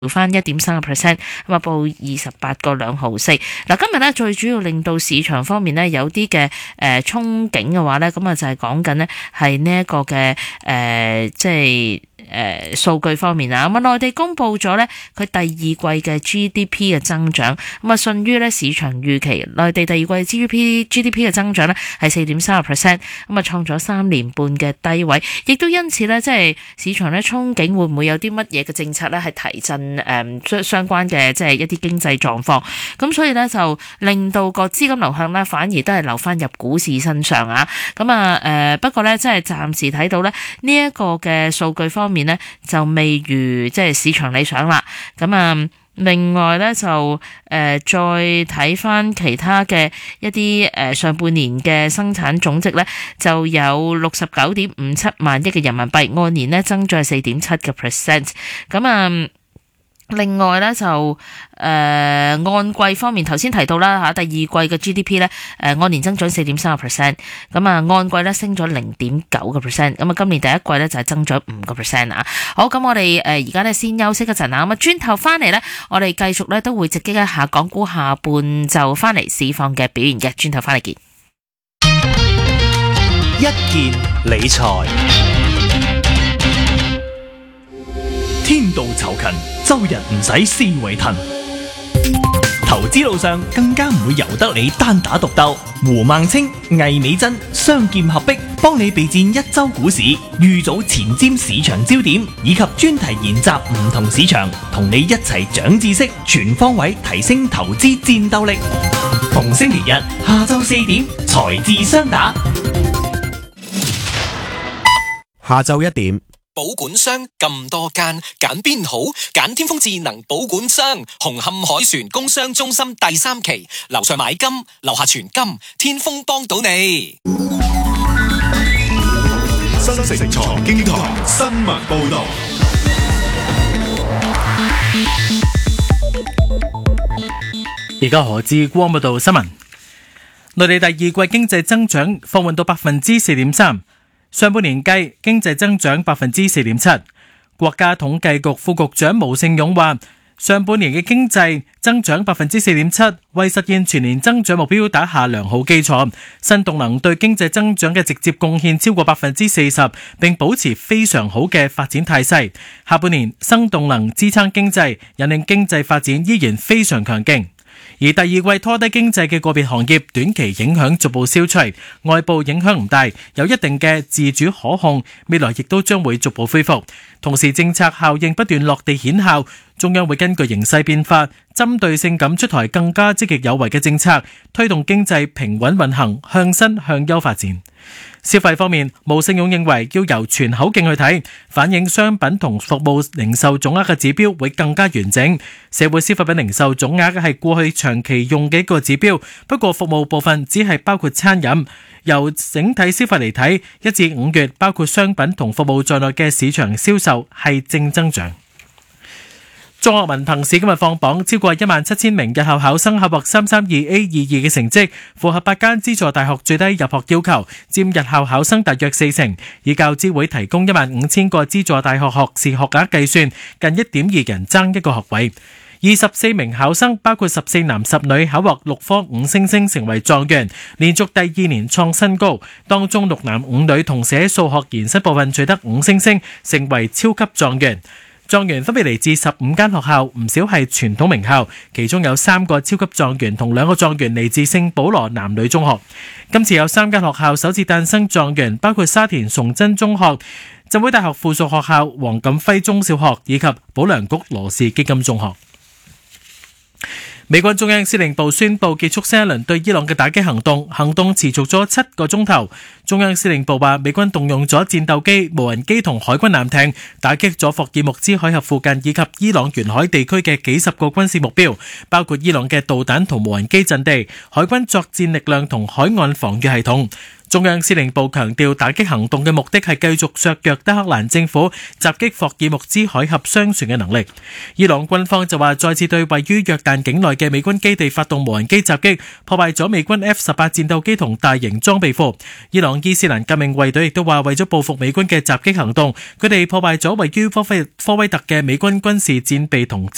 翻1.3%，咁啊報28.2毫4。嗱，今日咧最主要令到市場方面咧有啲嘅憧憬嘅話咧，咁啊就係講緊咧係呢一個嘅即係數據方面啊，咁啊內地公布咗咧佢第二季嘅 GDP 嘅增長，咁啊遜於咧市場預期，內地第二季 GDP 嘅增長咧係4.3%，咁啊創咗3年半嘅低位，亦都因此咧即係市場咧憧憬會唔會有啲乜嘢嘅政策咧係提振相關嘅即係一啲經濟狀況，咁所以咧就令到個資金流向咧反而都係流翻入股市身上啊，咁啊不過咧即係暫時睇到咧呢一個嘅數據方面咧就未如即係市場理想啦，咁啊另外咧就再睇翻其他嘅一啲上半年嘅生產總值咧就有69.57萬億嘅人民幣，按年咧增長係4.7%，咁啊另外咧就按季方面頭先提到啦嚇，第二季嘅 GDP 咧按年增長4.3%，咁啊按季咧升咗0.9%，咁啊今年第一季咧就係增長5%啊。好，咁我哋而家咧先休息一陣啊，咁啊轉頭翻嚟咧，我哋繼續咧都會直擊一下港股下半晝翻嚟市況嘅表現嘅，轉頭翻嚟見。 一件理財。天道酬勤，周日唔使思維騰。投資路上更加唔會由得你單打獨鬥。胡孟青、魏美珍雙劍合璧，幫你備戰一周股市，預早前瞻市場焦點，以及專題研習唔同市場，同你一齊長知識，全方位提升投資戰鬥力。逢星期日下晝4點，財智雙打。 下晝1點。 保管商咁多間，揀邊好？揀天風智能保管商，紅磡海船工商中心第3期，樓上買金，樓下存金，天風幫到你。 新城財經台新聞報道。 而家何志光報道新聞。內地第二季經濟增長放緩到 4.3%。上半年計經濟增長 4.7%， 國家統計局副局長毛盛勇話，上半年嘅經濟增長 4.7%， 為實現全年增長目標打下良好基礎。新動能對經濟增長嘅直接貢獻超過 40%， 並保持非常好嘅發展態勢。下半年新動能支撐經濟，引領經濟發展依然非常強勁。而第二季拖低經濟嘅個別行業短期影響逐步消除，外部影響唔大，有一定嘅自主可控，未來亦都將會逐步恢復。同時政策效應不斷落地顯效，中央會根據形勢變化，針對性咁出台更加積極有為嘅政策，推動經濟平穩運行，向新向優發展。消費方面，毛盛勇認為要由全口徑去睇，反映商品同服務零售總額嘅指標會更加完整。社會消費品零售總額係過去長期用嘅一個指標，不過服務部分只係包括餐飲。由整體消費嚟睇，1至5月包括商品同服務在內嘅市場銷售係正增長。中學文憑試今日放榜，超過17000名日校考生考獲 332A22 嘅成績，符合8間資助大學最低入學要求，佔日校考生大約40%。以教資會提供15000個資助大學學士學額計算，近 1.2 人爭一個學位。24名考生包括14男10女考獲6科5星星，成為狀元，連續第2年創新高。當中6男5女同寫數學延伸部分取得5星星，成為超級狀元。狀元分別嚟自15間學校，唔少係傳統名校，其中有3個超級狀元同2個狀元嚟自聖保羅男女中學。今次有3間學校首次誕生狀元，包括沙田崇真中學、浸會大學附屬學校黃錦輝中小學以及保良局羅氏基金中學。美軍中央司令部宣布結束新一輪對伊朗嘅打擊行動，行動持續咗7個鐘頭。中央司令部話，美軍動用咗戰鬥機、無人機同海軍艦艇，打擊咗霍爾木茲海峽附近以及伊朗沿海地區嘅幾十個軍事目標，包括伊朗嘅導彈同無人機陣地、海軍作戰力量同海岸防禦系統。中央司令部強調，打擊行動嘅目的係繼續削弱德黑蘭政府襲擊霍爾木茲海峽商船嘅能力。伊朗軍方就話，再次對位於約旦境內嘅美軍基地發動無人機襲擊，破壞咗美軍 F-18 戰鬥機同大型裝備庫。伊朗伊斯蘭革命衛隊亦都話，為咗報復美軍嘅襲擊行動，佢哋破壞咗位於科威特嘅美軍軍事戰備同